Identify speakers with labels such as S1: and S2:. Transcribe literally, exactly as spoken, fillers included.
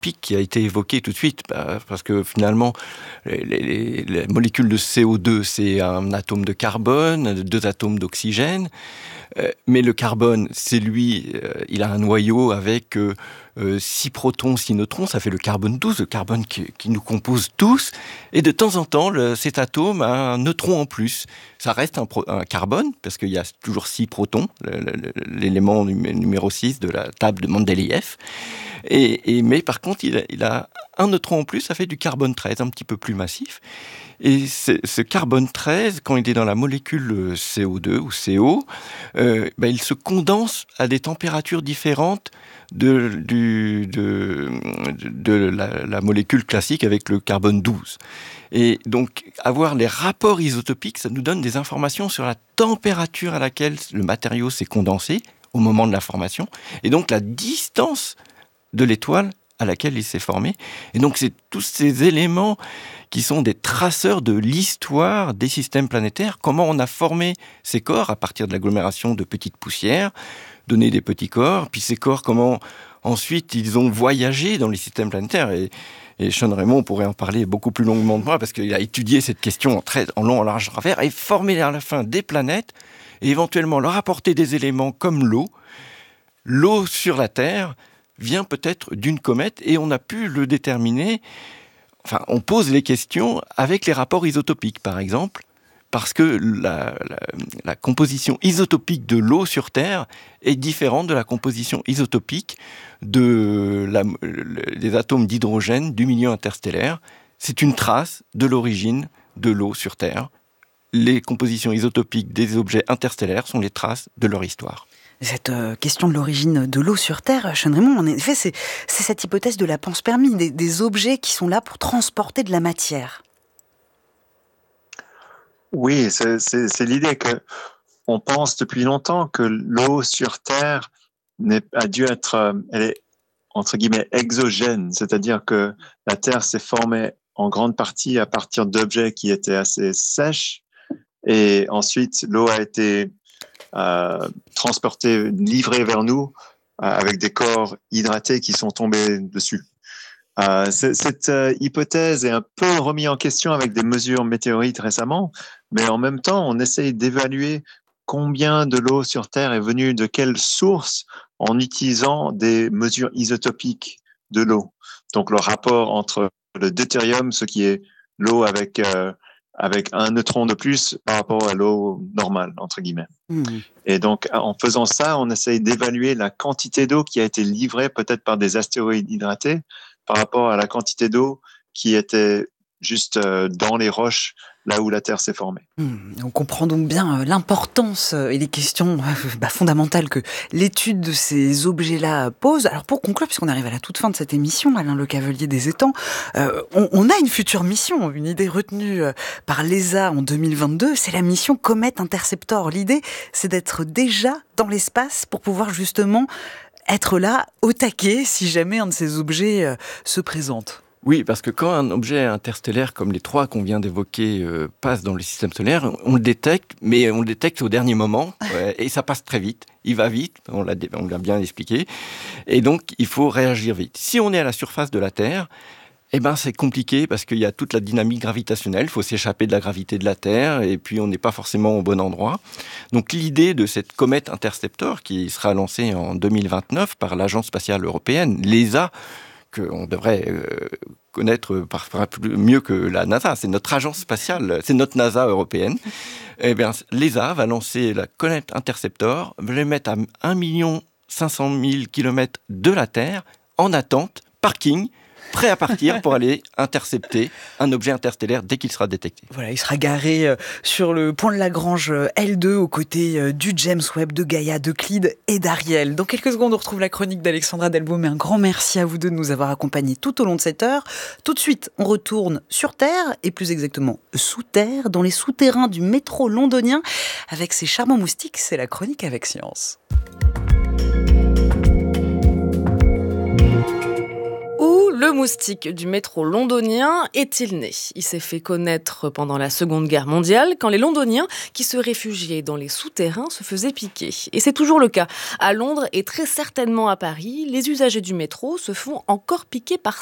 S1: isotopique qui a été évoqué tout de suite, bah, parce que finalement, les, les, les molécules de C O deux, c'est un atome de carbone, deux atomes d'oxygène, euh, mais le carbone, c'est lui, euh, il a un noyau avec euh, euh, six protons, six neutrons, ça fait le carbone douze, le carbone qui, qui nous compose tous, et de temps en temps, le, cet atome a un neutron en plus. Ça reste un, pro, un carbone, parce qu'il y a toujours six protons, le, le, l'élément numéro six de la table de Mendeleïev. Et, et, mais par contre, il a, il a un neutron en plus, ça fait du carbone treize, un petit peu plus massif. Et ce carbone treize, quand il est dans la molécule C O deux ou C O, euh, ben il se condense à des températures différentes de, du, de, de la, la molécule classique avec le carbone douze. Et donc, avoir les rapports isotopiques, ça nous donne des informations sur la température à laquelle le matériau s'est condensé au moment de la formation, et donc la distance de l'étoile à laquelle il s'est formé. Et donc, c'est tous ces éléments qui sont des traceurs de l'histoire des systèmes planétaires, comment on a formé ces corps à partir de l'agglomération de petites poussières, donné des petits corps, puis ces corps, comment ensuite ils ont voyagé dans les systèmes planétaires. Et, et Sean Raymond pourrait en parler beaucoup plus longuement de moi, parce qu'il a étudié cette question en, très, en long, en large, en travers, et formé à la fin des planètes, et éventuellement leur apporter des éléments comme l'eau. L'eau sur la Terre vient peut-être d'une comète, et on a pu le déterminer. Enfin, on pose les questions avec les rapports isotopiques, par exemple, parce que la, la, la composition isotopique de l'eau sur Terre est différente de la composition isotopique de la, des atomes d'hydrogène du milieu interstellaire. C'est une trace de l'origine de l'eau sur Terre. Les compositions isotopiques des objets interstellaires sont les traces de leur histoire.
S2: Cette euh, question de l'origine de l'eau sur Terre, Sean Raymond, en effet, c'est, c'est cette hypothèse de la panspermie, des, des objets qui sont là pour transporter de la matière.
S3: Oui, c'est, c'est, c'est l'idée que on pense depuis longtemps que l'eau sur Terre n'est, a dû être, elle est entre guillemets exogène, c'est-à-dire que la Terre s'est formée en grande partie à partir d'objets qui étaient assez sèches, et ensuite l'eau a été Euh, transporté, livré vers nous euh, avec des corps hydratés qui sont tombés dessus. Euh, cette euh, hypothèse est un peu remise en question avec des mesures météorites récemment, mais en même temps, on essaye d'évaluer combien de l'eau sur Terre est venue de quelle source en utilisant des mesures isotopiques de l'eau. Donc le rapport entre le deutérium, ce qui est l'eau avec euh, avec un neutron de plus par rapport à l'eau normale, entre guillemets. Mmh. Et donc, en faisant ça, on essaye d'évaluer la quantité d'eau qui a été livrée peut-être par des astéroïdes hydratés par rapport à la quantité d'eau qui était juste dans les roches, là où la Terre s'est formée.
S2: Mmh, on comprend donc bien l'importance et les questions bah, fondamentales que l'étude de ces objets-là pose. Alors pour conclure, puisqu'on arrive à la toute fin de cette émission, Alain Lecavelier des Étangs, euh, on, on a une future mission, une idée retenue par l'E S A en deux mille vingt-deux, c'est la mission Comet Interceptor. L'idée, c'est d'être déjà dans l'espace pour pouvoir justement être là, au taquet, si jamais un de ces objets euh, se présente.
S1: Oui, parce que quand un objet interstellaire comme les trois qu'on vient d'évoquer euh, passe dans le système solaire, on le détecte, mais on le détecte au dernier moment, ouais, et ça passe très vite. Il va vite, on l'a, on l'a bien expliqué, et donc il faut réagir vite. Si on est à la surface de la Terre, eh ben c'est compliqué parce qu'il y a toute la dynamique gravitationnelle, il faut s'échapper de la gravité de la Terre, et puis on n'est pas forcément au bon endroit. Donc l'idée de cette comète Interceptor, qui sera lancée en deux mille vingt-neuf par l'Agence spatiale européenne, l'E S A, qu'on devrait euh, connaître parfois mieux que la NASA. C'est notre agence spatiale, c'est notre NASA européenne. Eh bien, l'E S A va lancer la Comet Interceptor, va les mettre à un million cinq cent mille kilomètres de la Terre, en attente, parking, prêt à partir pour aller intercepter un objet interstellaire dès qu'il sera détecté.
S2: Voilà, il sera garé sur le point de Lagrange L deux aux côtés du James Webb, de Gaïa, d'Euclide et d'Ariel. Dans quelques secondes, on retrouve la chronique d'Alexandra Delbaum, et un grand merci à vous deux de nous avoir accompagnés tout au long de cette heure. Tout de suite, on retourne sur Terre, et plus exactement sous terre, dans les souterrains du métro londonien, avec ses charmants moustiques. C'est la chronique avec Science.
S4: Le moustique du métro londonien est-il né ? Il s'est fait connaître pendant la Seconde Guerre mondiale, quand les Londoniens qui se réfugiaient dans les souterrains se faisaient piquer. Et c'est toujours le cas. À Londres et très certainement à Paris, les usagers du métro se font encore piquer par